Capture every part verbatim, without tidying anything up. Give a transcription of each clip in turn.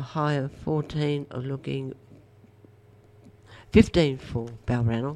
high of fourteen, looking fifteen for Balranald.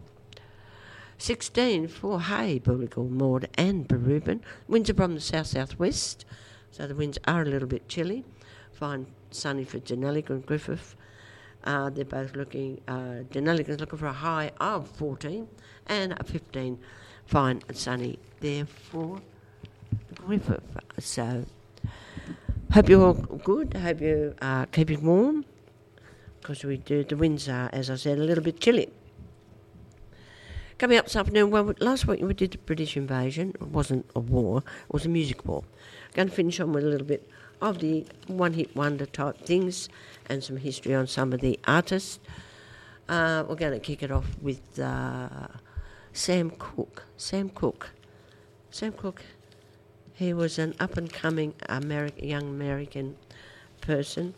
sixteen for Hay, Bulligal, Maud and Berubin. Winds are from the south-southwest, so the winds are a little bit chilly. Fine sunny for Denellica and Griffith. Uh, they're both looking, uh, Denellica's looking for a high of fourteen and a fifteen. Fine and sunny there for Griffith. So, hope you're all good. Hope you are keeping warm, because we do, the winds are, as I said, a little bit chilly. Coming up this afternoon, well, last week we did the British invasion. It wasn't a war, it was a music war. Going to finish on with a little bit of the one-hit wonder type things and some history on some of the artists. Uh, we're going to kick it off with uh, Sam Cooke. Sam Cooke. Sam Cooke, he was an up-and-coming Ameri- young American person,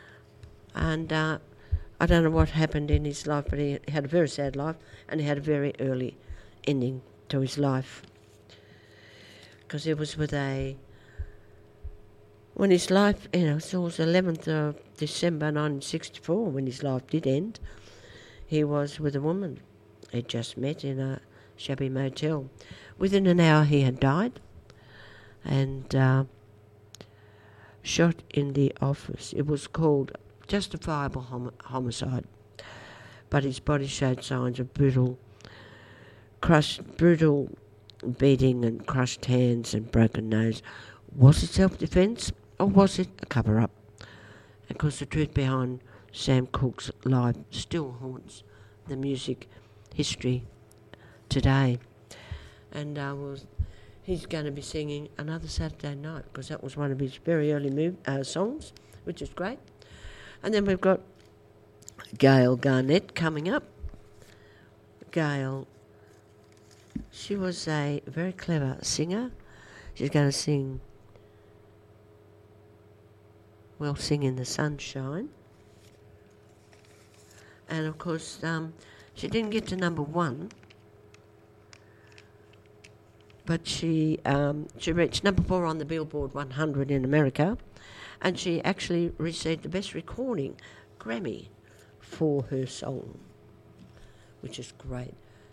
and uh, I don't know what happened in his life, but he had a very sad life, and he had a very early ending to his life. Because it was with a... When his life, you know, so it was eleventh of December nineteen sixty-four when his life did end. He was with a woman he'd just met in a shabby motel. Within an hour he had died, and uh, shot in the office. It was called justifiable hom- homicide, but his body showed signs of brutal, crushed, brutal beating and crushed hands and broken nose. Was it self-defence or was it a cover-up? Of course, the truth behind Sam Cooke's life still haunts the music history today. And uh, well, he's going to be singing Another Saturday Night, because that was one of his very early move, uh, songs, which is great. And then we've got Gail Garnett coming up. Gail, she was a very clever singer. She's going to sing, well, Sing in the Sunshine. And, of course, um, she didn't get to number one, but she um, she reached number four on the Billboard one hundred in America, and she actually received the Best Recording Grammy for her song, which is great.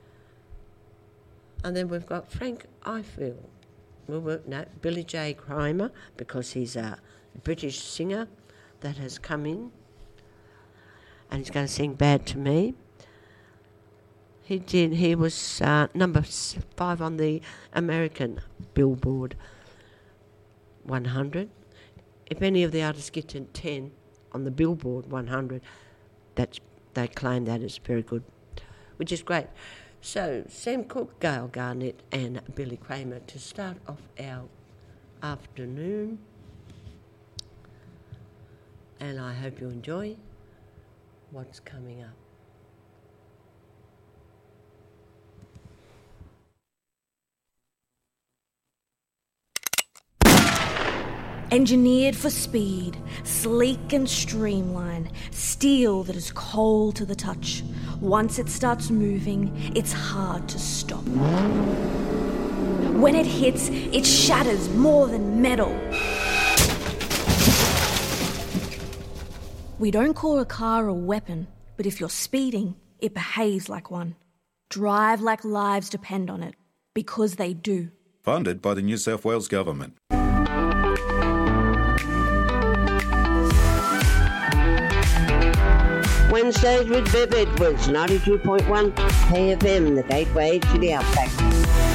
And then we've got Frank Ifield. Well, no, Billy J. Kramer, because he's a British singer that has come in, and he's going to sing Bad to Me. He did. He was uh, number five on the American Billboard one hundred. If any of the artists get to ten on the Billboard one hundred, that's, they claim that is very good, which is great. So, Sam Cooke, Gail Garnett and Billy Kramer to start off our afternoon. And I hope you enjoy what's coming up. Engineered for speed, sleek and streamlined, steel that is cold to the touch. Once it starts moving, it's hard to stop. When it hits, it shatters more than metal. We don't call a car a weapon, but if you're speeding, it behaves like one. Drive like lives depend on it, because they do. Funded by the New South Wales Government. Wednesdays with Bev Edwards, ninety-two point one K F M, the gateway to the outback.